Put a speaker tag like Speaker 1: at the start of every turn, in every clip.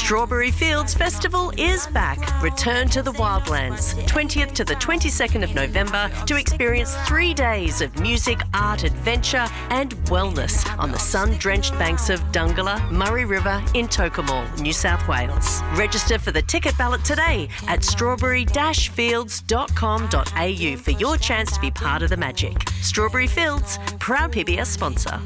Speaker 1: Strawberry Fields Festival is back. Return to the Wildlands, 20th to the 22nd of November, to experience 3 days of music, art, adventure and wellness on the sun-drenched banks of Dungala, Murray River in Tocumwal, New South Wales. Register for the ticket ballot today at strawberry-fields.com.au for your chance to be part of the magic. Strawberry Fields, proud PBS sponsor.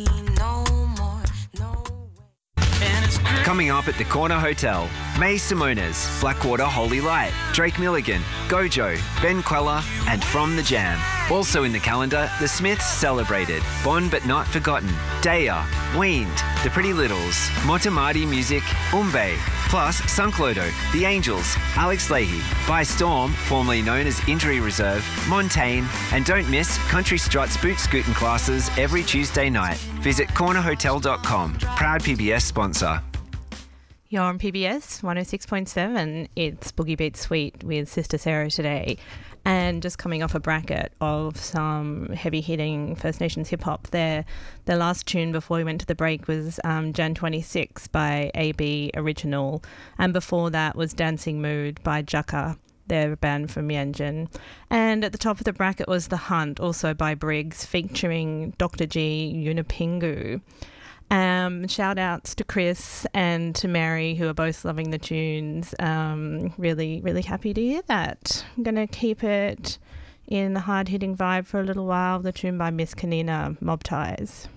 Speaker 2: Coming up at the Corner Hotel, May Simonas, Blackwater Holy Light, Drake Milligan, Gojo, Ben Queller and From the Jam. Also in the calendar, The Smiths celebrated, Born But Not Forgotten, Daya, Weaned, The Pretty Littles, Motamati Music, Umbe, plus Sunklodo, The Angels, Alex Leahy, By Storm, formerly known as Injury Reserve, Montaigne, and don't miss Country Strut's boot scooting classes every Tuesday night. Visit cornerhotel.com, proud PBS sponsor.
Speaker 3: You're on PBS 106.7. It's Boogie Beat Suite with Sister Sarah today. And just coming off a bracket of some heavy-hitting First Nations hip-hop there. The last tune before we went to the break was Jan 26 by AB Original. And before that was Dancing Mood by Jaka. They're a band from Mianjin. And at the top of the bracket was The Hunt, also by Briggs, featuring Dr. G, Unipingu. Shout outs to Chris and to Mary, who are both loving the tunes. Really, really happy to hear that. I'm going to keep it in the hard-hitting vibe for a little while. The tune by Miss Kanina, Mob Ties.